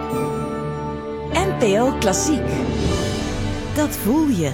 NPO Klassiek. Dat voel je.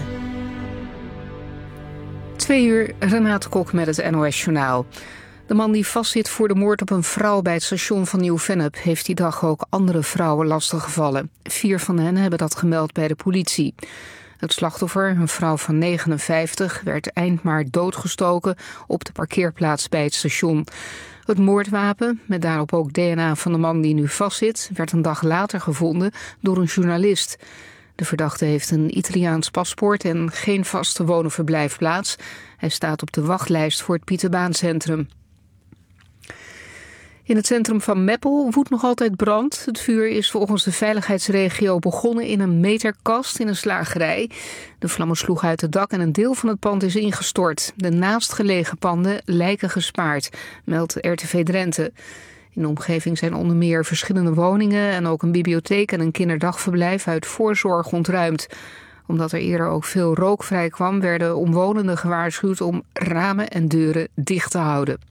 2:00, Renate Kok met het NOS Journaal. De man die vastzit voor de moord op een vrouw bij het station van Nieuw-Vennep heeft die dag ook andere vrouwen lastiggevallen. 4 van hen hebben dat gemeld bij de politie. Het slachtoffer, een vrouw van 59, werd eind maart doodgestoken op de parkeerplaats bij het station. Het moordwapen, met daarop ook DNA van de man die nu vastzit, werd een dag later gevonden door een journalist. De verdachte heeft een Italiaans paspoort en geen vaste woon- of verblijfplaats. Hij staat op de wachtlijst voor het Pieterbaancentrum. In het centrum van Meppel woedt nog altijd brand. Het vuur is volgens de veiligheidsregio begonnen in een meterkast in een slagerij. De vlammen sloegen uit het dak en een deel van het pand is ingestort. De naastgelegen panden lijken gespaard, meldt RTV Drenthe. In de omgeving zijn onder meer verschillende woningen en ook een bibliotheek en een kinderdagverblijf uit voorzorg ontruimd. Omdat er eerder ook veel rook vrijkwam, werden omwonenden gewaarschuwd om ramen en deuren dicht te houden.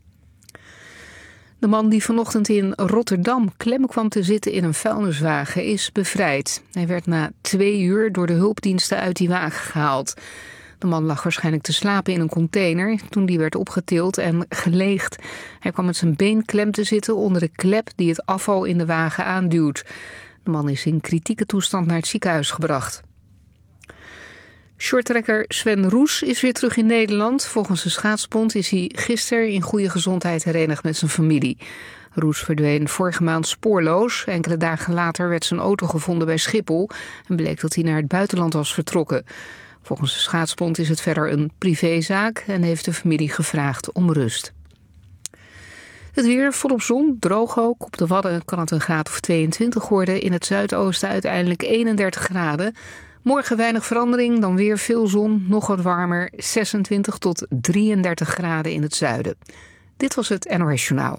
De man die vanochtend in Rotterdam klem kwam te zitten in een vuilniswagen is bevrijd. Hij werd na 2 uur door de hulpdiensten uit die wagen gehaald. De man lag waarschijnlijk te slapen in een container toen die werd opgetild en geleegd. Hij kwam met zijn been klem te zitten onder de klep die het afval in de wagen aanduwt. De man is in kritieke toestand naar het ziekenhuis gebracht. Shorttrekker Sven Roes is weer terug in Nederland. Volgens de schaatsbond is hij gisteren in goede gezondheid herenigd met zijn familie. Roes verdween vorige maand spoorloos. Enkele dagen later werd zijn auto gevonden bij Schiphol en bleek dat hij naar het buitenland was vertrokken. Volgens de schaatsbond is het verder een privézaak en heeft de familie gevraagd om rust. Het weer volop zon, droog ook. Op de Wadden kan het een graad of 22 worden. In het zuidoosten uiteindelijk 31 graden. Morgen weinig verandering, dan weer veel zon, nog wat warmer, 26 tot 33 graden in het zuiden. Dit was het NOS Journaal.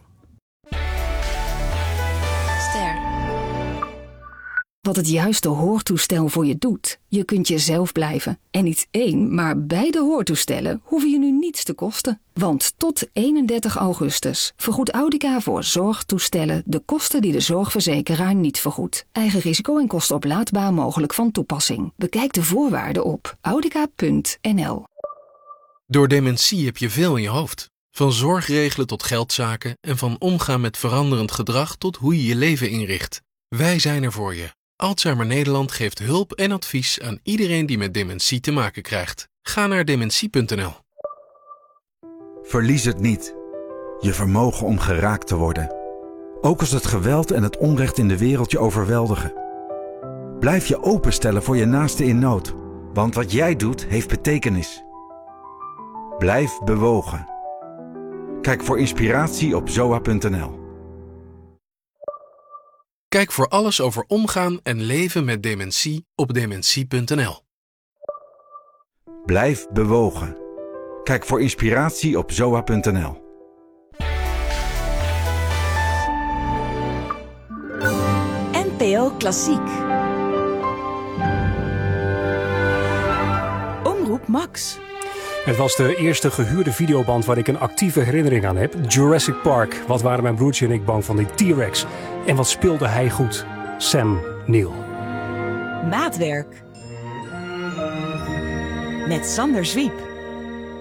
Wat het juiste hoortoestel voor je doet. Je kunt jezelf blijven. En niet 1, maar beide hoortoestellen hoeven je nu niets te kosten. Want tot 31 augustus vergoedt Audica voor zorgtoestellen de kosten die de zorgverzekeraar niet vergoedt. Eigen risico en kostenoplaadbaar mogelijk van toepassing. Bekijk de voorwaarden op audica.nl. Door dementie heb je veel in je hoofd. Van zorg regelen tot geldzaken en van omgaan met veranderend gedrag tot hoe je je leven inricht. Wij zijn er voor je. Alzheimer Nederland geeft hulp en advies aan iedereen die met dementie te maken krijgt. Ga naar dementie.nl. Verlies het niet. Je vermogen om geraakt te worden. Ook als het geweld en het onrecht in de wereld je overweldigen. Blijf je openstellen voor je naaste in nood. Want wat jij doet heeft betekenis. Blijf bewogen. Kijk voor inspiratie op zoa.nl. Kijk voor alles over omgaan en leven met dementie op dementie.nl. Blijf bewogen. Kijk voor inspiratie op zoa.nl. NPO Klassiek. Omroep Max. Het was de eerste gehuurde videoband waar ik een actieve herinnering aan heb. Jurassic Park. Wat waren mijn broertje en ik bang van die T-Rex. En wat speelde hij goed? Sam Neill. Maatwerk. Met Sander Zwiep.